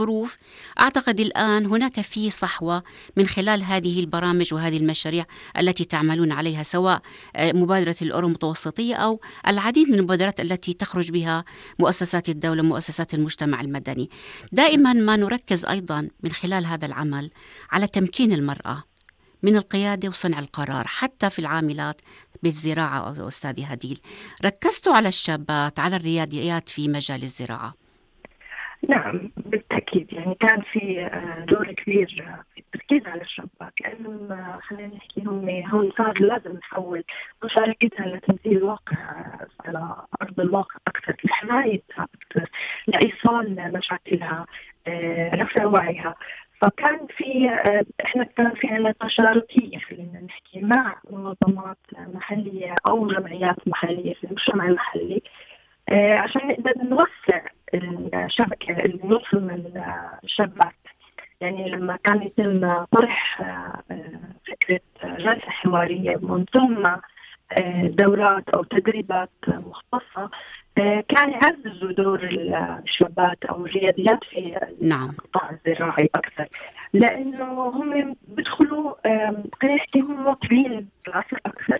الظروف أعتقد الآن هناك في صحوة من خلال هذه البرامج وهذه المشاريع التي تعملون عليها، سواء مبادرة الأورو المتوسطية أو العديد من المبادرات التي تخرج بها مؤسسات الدولة، مؤسسات المجتمع المدني. دائما ما نركز أيضا من خلال هذا العمل على تمكين المرأة من القيادة وصنع القرار، حتى في العاملات بالزراعة. أستاذي هديل، ركزتوا على الشابات، على الرياديات في مجال الزراعة. نعم بالتأكيد، يعني كان في دور كبير في التركيز على الشباب، لأنهم خلينا نحكي هم صار لازم نحول مشاركتها لتمثيل الواقع على أرض الواقع أكثر، لحمايتها أكثر، لإيصال مشاكلها، رفع وعيها. فكان في احنا كان في عنا تشاركية خلينا نحكي مع منظمات محلية أو جمعيات محلية في المجتمع المحلي، عشان نقدر نوسع الشبكة اللي نوصل للشابات. يعني لما كان يتم طرح فكرة جلسة حوارية من ثم دورات أو تدريبات مختصة، كان يعززوا دور الشابات أو الرياديات في القطاع الزراعي أكثر، لأنه هم بيدخلوا هم واقعين بالعصر أكثر،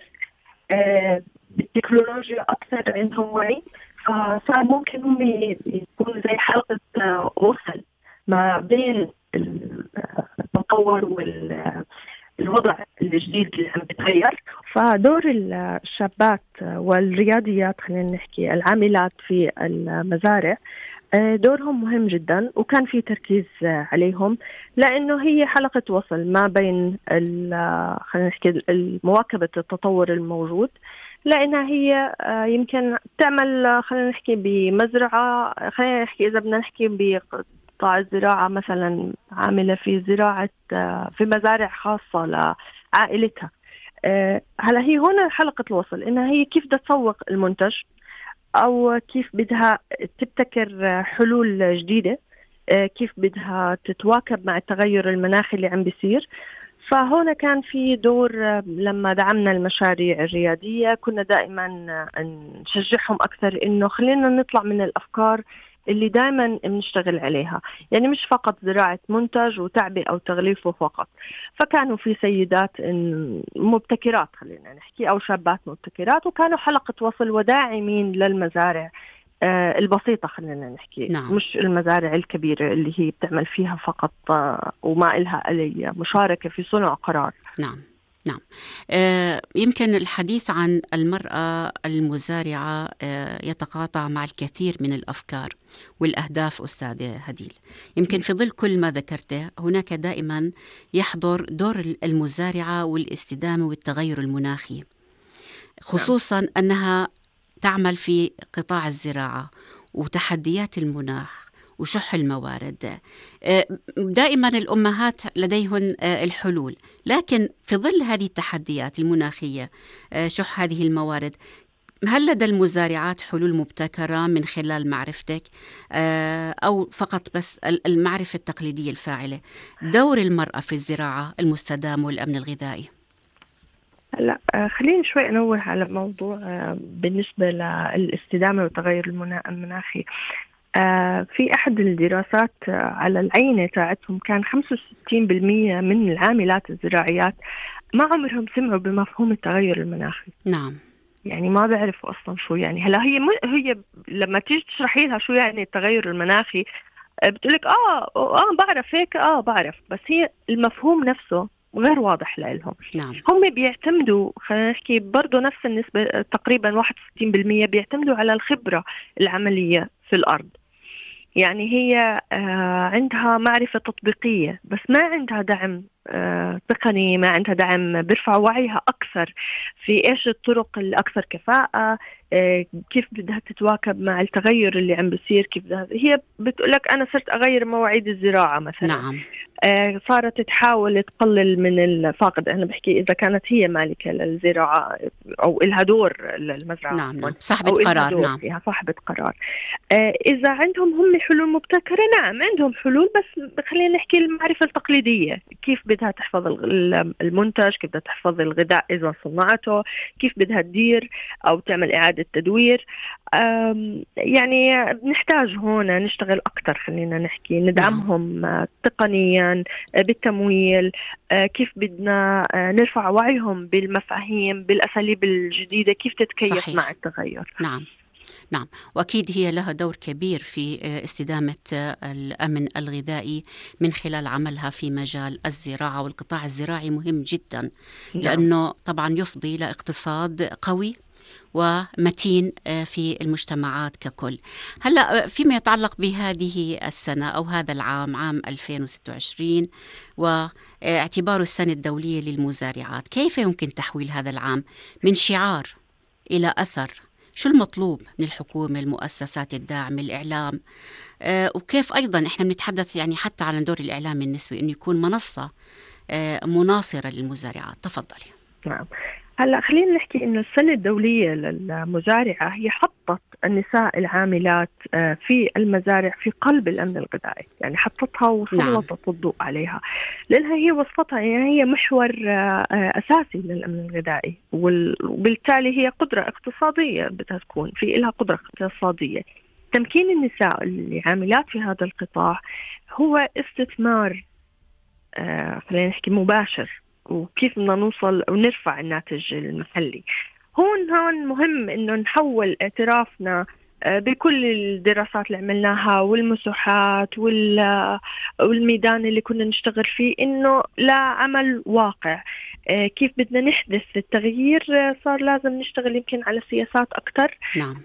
بالتكنولوجيا أكثر، عندهم وعي، فصار ممكن هم يكونوا زي حلقة وصل ما بين التطور والوضع الجديد اللي عم بيتغير. فدور الشابات والرياديات خلينا نحكي العاملات في المزارع دورهم مهم جدا، وكان في تركيز عليهم، لأنه هي حلقة وصل ما بين خلينا نحكي مواكبة التطور الموجود، لأنها هي يمكن تعمل خلينا نحكي بمزرعة، خلينا نحكي إذا بدنا نحكي بقطاع الزراعة مثلا، عاملة في زراعة في مزارع خاصة لعائلتها. هلا هي هنا حلقة الوصل، إنها هي كيف بدها تسوق المنتج، أو كيف بدها تبتكر حلول جديدة، كيف بدها تتواكب مع التغير المناخي اللي عم بيصير. فهنا كان في دور، لما دعمنا المشاريع الريادية كنا دائما نشجعهم أكثر، إنه خلينا نطلع من الأفكار اللي دائما بنشتغل عليها، يعني مش فقط زراعة منتج وتعبئة أو تغليفه فقط. فكانوا في سيدات مبتكرات خلينا نحكي، أو شابات مبتكرات، وكانوا حلقة وصل وداعمين للمزارع البسيطة خلينا نحكي. نعم. مش المزارع الكبيرة اللي هي بتعمل فيها فقط وما إلها أي مشاركة في صنع قرار. نعم. نعم. يمكن الحديث عن المرأة المزارعة يتقاطع مع الكثير من الأفكار والأهداف أستاذة هديل. يمكن في ظل كل ما ذكرته هناك دائما يحضر دور المزارعة والاستدامة والتغير المناخي، خصوصا أنها تعمل في قطاع الزراعة وتحديات المناخ وشح الموارد. دائما الأمهات لديهن الحلول، لكن في ظل هذه التحديات المناخية، شح هذه الموارد، هل لدى المزارعات حلول مبتكرة من خلال معرفتك، أو فقط بس المعرفة التقليدية الفاعلة؟ دور المرأة في الزراعة المستدامة والأمن الغذائي. لا، خليني شوي أنوه على موضوع بالنسبة للاستدامة والتغير المناخي. في أحد الدراسات على العينة تاعتهم كان 65% من العاملات الزراعيات ما عمرهم سمعوا بمفهوم التغير المناخي. نعم. يعني ما بعرفوا أصلا شو يعني. هلا هي لما تيجي تشرحي لها شو يعني التغير المناخي بتقولك بعرف هيك، بعرف، بس هي المفهوم نفسه غير واضح لهم. نعم. هم بيعتمدوا، خلينا نحكي برضو نفس النسبة تقريبا 61%، بيعتمدوا على الخبرة العملية في الأرض. يعني هي عندها معرفة تطبيقية، بس ما عندها دعم تقني، ما عندها دعم بيرفع وعيها أكثر في إيش الطرق الأكثر كفاءة، كيف بدها تتواكب مع التغير اللي عم بيصير، كيف هي بتقولك أنا صرت أغير مواعيد الزراعة مثلا. نعم. صارت تحاول تقلل من الفاقد. أنا بحكي إذا كانت هي مالكة للزراعة أو إلها دور المزرعة، نعم نعم، صاحبة أو إلها قرار. دور نعم. فيها، صاحبة قرار. إذا عندهم هم حلول مبتكرة، نعم عندهم حلول، بس خلينا نحكي المعرفة التقليدية، كيف بدها تحفظ المنتج، كيف بدها تحفظ الغذاء إذا صنعته، كيف بدها تدير أو تعمل إعادة تدوير. يعني نحتاج هون نشتغل أكتر، خلينا نحكي ندعمهم تقنيا بالتمويل، كيف بدنا نرفع وعيهم بالمفاهيم، بالأساليب الجديدة، كيف تتكيف صحيح. مع التغير. نعم نعم، وأكيد هي لها دور كبير في استدامة الأمن الغذائي من خلال عملها في مجال الزراعة، والقطاع الزراعي مهم جدا لأنه طبعا يفضي لاقتصاد قوي ومتين في المجتمعات ككل. هلأ فيما يتعلق بهذه السنة أو هذا العام، عام 2026 واعتباره السنة الدولية للمزارعات، كيف يمكن تحويل هذا العام من شعار إلى أثر؟ شو المطلوب من الحكومة، المؤسسات الداعمة، الإعلام، وكيف أيضا إحنا بنتحدث يعني حتى عن دور الإعلام النسوي إنه يكون منصة مناصرة للمزارعات؟ تفضلي. نعم، هلا خلينا نحكي إنه السنة الدولية للمزارعة هي حطت النساء العاملات في المزارع في قلب الأمن الغذائي، يعني حطتها وسلطت الضوء عليها، لأنها هي وصفتها يعني هي محور أساسي للأمن الغذائي، وبالتالي هي قدرة اقتصادية بدها تكون في لها قدرة اقتصادية. تمكين النساء العاملات في هذا القطاع هو استثمار خلينا نحكي مباشر، وكيف بدنا نوصل ونرفع الناتج المحلي. هون مهم إنه نحول اعترافنا بكل الدراسات اللي عملناها والمساحات والميدان اللي كنا نشتغل فيه إنه لا عمل واقع. كيف بدنا نحدث التغيير؟ صار لازم نشتغل يمكن على سياسات أكتر. نعم.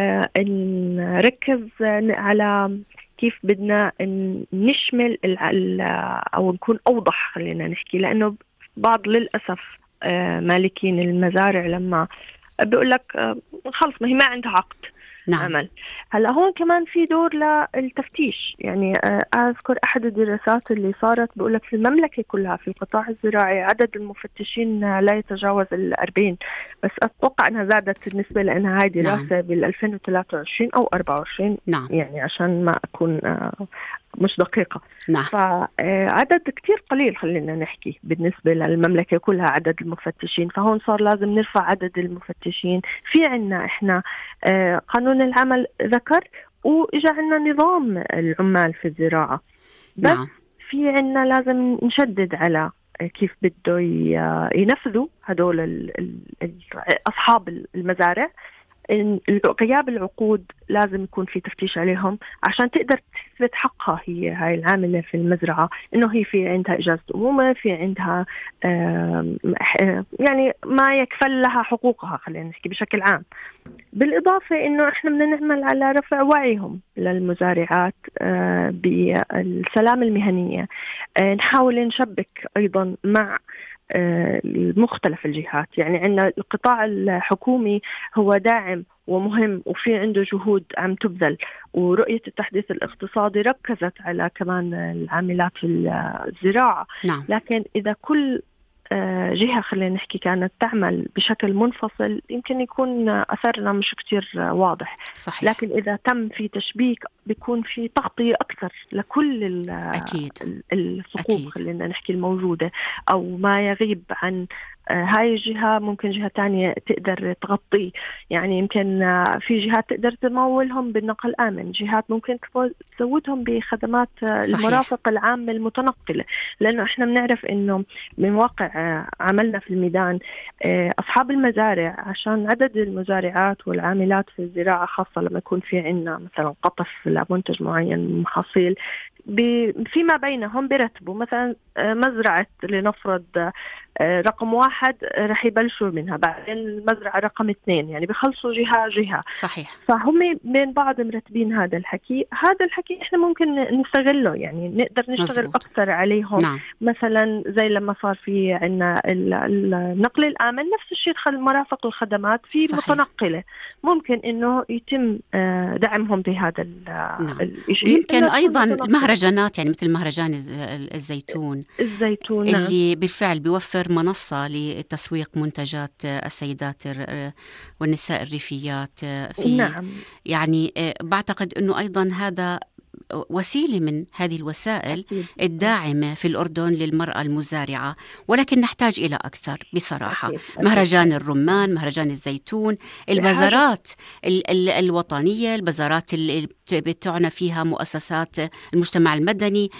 نركز على كيف بدنا نشمل أو نكون أوضح، خلينا نحكي، لأنه بعض للأسف مالكين المزارع لما بيقول لك خلص ما هي ما عندها عقد. نعم. عمل. هلا هون كمان في دور للتفتيش، يعني أذكر أحد الدراسات اللي صارت بيقول لك في المملكة كلها في القطاع الزراعي عدد المفتشين لا يتجاوز 40، بس أتوقع أنها زادت النسبة لأنها هاي دراسة نعم. بال 2023 أو 24. نعم. يعني عشان ما أكون مش دقيقة. نعم. فعدد كتير قليل خلينا نحكي بالنسبة للمملكة كلها عدد المفتشين، فهون صار لازم نرفع عدد المفتشين. في عنا إحنا قانون العمل ذكر، وإجا عنا نظام العمال في الزراعة، بس نعم. في عنا لازم نشدد على كيف بده ينفذوا هدول أصحاب المزارع. غياب العقود لازم يكون في تفتيش عليهم عشان تقدر تثبت حقها هي هاي العاملة في المزرعة، إنه هي في عندها إجازة أمومة، في عندها يعني ما يكفل لها حقوقها، خلينا نحكي بشكل عام. بالإضافة إنه إحنا بدنا نعمل على رفع وعيهم للمزارعات بالسلامة المهنية. نحاول نشبك أيضا مع مختلف الجهات، يعني عندنا القطاع الحكومي هو داعم ومهم وفي عنده جهود عم تبذل، ورؤية التحديث الاقتصادي ركزت على كمان العاملات في الزراعة. نعم. لكن إذا كل جهة خلينا نحكي كانت تعمل بشكل منفصل يمكن يكون أثرنا مش كتير واضح. صحيح. لكن إذا تم في تشبيك بيكون في تغطية أكثر لكل أكيد. الثقوب خلينا نحكي الموجودة، أو ما يغيب عن هاي الجهة ممكن جهة تانية تقدر تغطي. يعني يمكن في جهات تقدر تمولهم بالنقل الآمن، جهات ممكن تزودهم بخدمات المرافق العامة المتنقلة، لأنه إحنا بنعرف إنه من واقع عملنا في الميدان أصحاب المزارع عشان عدد المزارعات والعاملات في الزراعة، خاصة لما يكون في عنا مثلا قطف لمنتج معين محاصيل، فيما بينهم برتبوا مثلا مزرعة لنفرض رقم 1 رح يبلشوا منها، بعدين المزرعة رقم 2، يعني بيخلصوا جهة. صحيح. فهم بين بعض مرتبين هذا الحكي إحنا ممكن نستغله، يعني نقدر نشتغل مزبوط. أكثر عليهم. نعم. مثلا زي لما صار في عنا النقل الآمن، نفس الشيء مرافق الخدمات في صحيح. متنقلة، ممكن إنه يتم دعمهم بهذا نعم. الشيء. يمكن أيضا المهرجان مهرجانات يعني مثل مهرجان الزيتون الزيتون، نعم. اللي بالفعل بيوفر منصة لتسويق منتجات السيدات والنساء الريفيات في نعم. يعني بعتقد أنه أيضا هذا وسيلة من هذه الوسائل أكيد. الداعمة في الأردن للمرأة المزارعة، ولكن نحتاج إلى أكثر بصراحة. أكيد. مهرجان الرمان، مهرجان الزيتون، البازارات الوطنية، البازارات اللي بتعنى فيها مؤسسات المجتمع المدني،